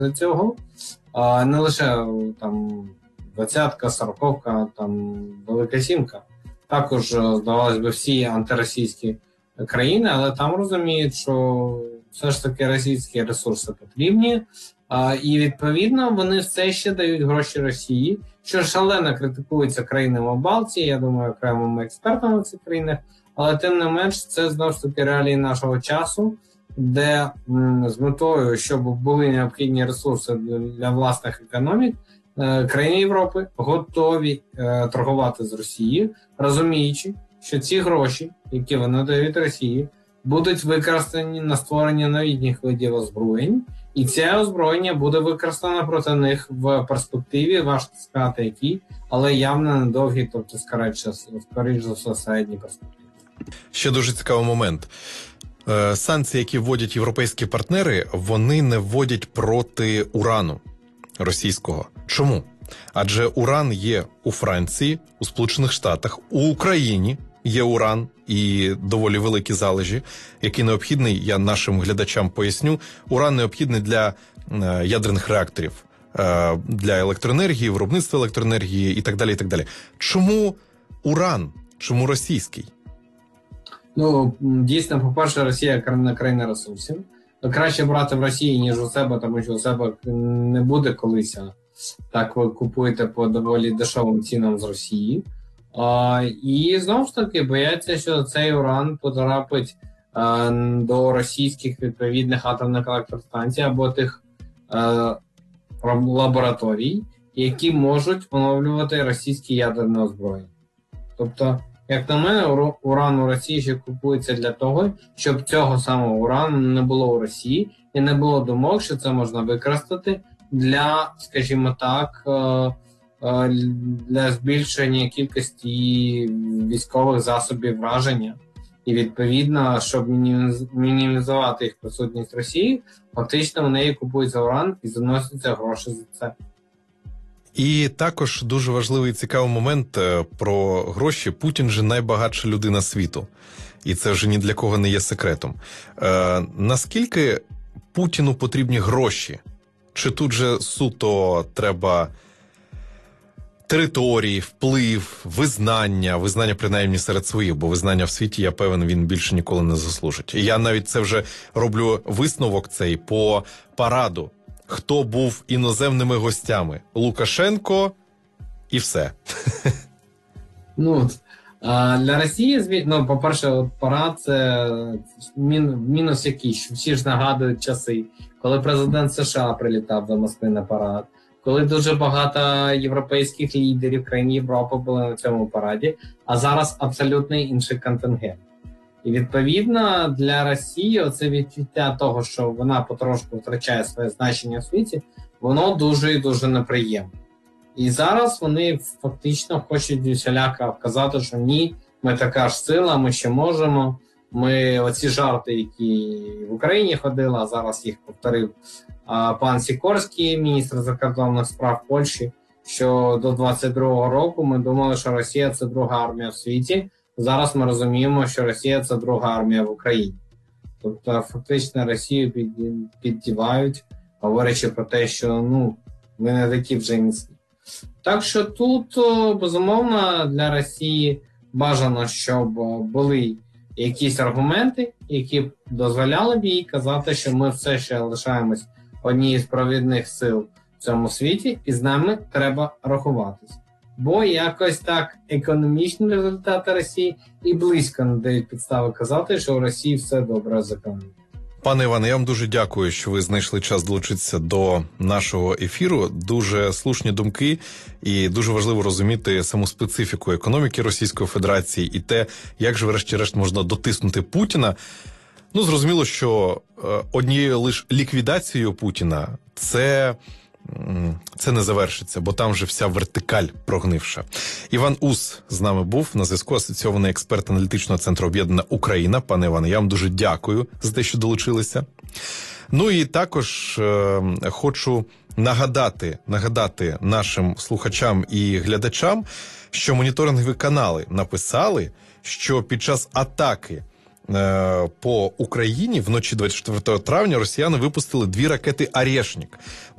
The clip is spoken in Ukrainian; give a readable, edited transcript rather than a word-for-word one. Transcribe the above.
цього. Не лише там двадцятка, сороковка, там Велика Сімка. Також, здавалось би, всі антиросійські країни, але там розуміють, що все ж таки російські ресурси потрібні. І, відповідно, вони все ще дають гроші Росії, що шалено критикується країнами Балтії, я думаю, окремими експертами в цих країнах, але тим не менш це знову ж таки реалії нашого часу, де з метою, щоб були необхідні ресурси для власних економік, країни Європи готові торгувати з Росією, розуміючи, що ці гроші, які вони дають Росії, будуть використані на створення новітніх видів озброєнь, і це озброєння буде використано проти них в перспективі, важко сказати які, але явно недовгі, тобто, скоріш за все, середні перспективи. Ще дуже цікавий момент. Санкції, які вводять європейські партнери, вони не вводять проти урану російського. Чому? Адже уран є у Франції, у Сполучених Штатах, у Україні є уран і доволі великі залежі, які необхідний, я нашим глядачам поясню, уран необхідний для ядерних реакторів, для електроенергії, виробництва електроенергії і так далі, і так далі. Чому уран? Чому російський? Ну, дійсно, по-перше, Росія країна ресурсів. Краще брати в Росії, ніж у себе, тому що у себе не буде колись. Так ви купуєте по доволі дешевим цінам з Росії. І знову ж таки бояться, що цей уран потрапить до російських відповідних атомних електростанцій або тих лабораторій, які можуть оновлювати російське ядерне озброєння. Тобто, як на мене, уран у Росії ще купується для того, щоб цього самого урану не було у Росії і не було думок, що це можна використати для, скажімо так, для збільшення кількості військових засобів враження. І, відповідно, щоб мінімізувати їх присутність Росії, фактично в неї купується уран і заносяться гроші за це. І також дуже важливий і цікавий момент про гроші. Путін же найбагатша людина світу. І це вже ні для кого не є секретом. Наскільки Путіну потрібні гроші? Чи тут же суто треба території, вплив, визнання принаймні серед своїх, бо визнання в світі, я певен, він більше ніколи не заслужить. І я навіть це вже роблю висновок цей по параду. Хто був іноземними гостями? Лукашенко і все. Ну, для Росії, по-перше, парад – це мінус якийсь. Всі ж нагадують часи, коли президент США прилітав до Москви на парад, коли дуже багато європейських лідерів країн Європи були на цьому параді, а зараз абсолютно інший контингент. І, відповідно, для Росії оце відчуття того, що вона потрошку втрачає своє значення в світі, воно дуже і дуже неприємне. І зараз вони фактично хочуть усіляко вказати, що ні, ми така ж сила, ми ще можемо. Ми оці жарти, які в Україні ходили, а зараз їх повторив пан Сікорський, міністр закордонних справ Польщі, що до 22-го року ми думали, що Росія – це друга армія в світі. Зараз ми розуміємо, що Росія – це друга армія в Україні. Тобто, фактично, Росію піддівають, говорячи про те, що ми не такі вже міцні. Так що тут, безумовно, для Росії бажано, щоб були якісь аргументи, які б дозволяли б їй казати, що ми все ще лишаємось однією з провідних сил в цьому світі, і з нами треба рахуватись. Бо якось так економічні результати Росії і близько не дають підстави казати, що у Росії все добре з економікою. Пане Іване, я вам дуже дякую, що ви знайшли час долучитися до нашого ефіру. Дуже слушні думки і дуже важливо розуміти саму специфіку економіки Російської Федерації і те, як же врешті-решт можна дотиснути Путіна. Зрозуміло, що однією лише ліквідацією Путіна це не завершиться, бо там вже вся вертикаль прогнивша. Іван Ус з нами був, на зв'язку асоційований експерт аналітичного центру «Об'єднана Україна». Пане Іване, я вам дуже дякую за те, що долучилися. І також хочу нагадати нашим слухачам і глядачам, що моніторингові канали написали, що під час атаки по Україні вночі 24 травня росіяни випустили 2 ракети «Орешник».